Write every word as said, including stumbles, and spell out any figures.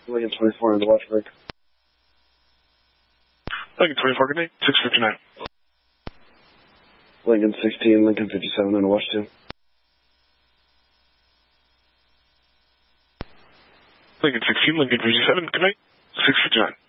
Lincoln twenty-four in the Watchburg. Lincoln twenty-four, good night, six fifty-nine. Lincoln sixteen, Lincoln fifty-seven in the Watch two. Lincoln sixteen, Lincoln fifty-seven, good night, six fifty-nine.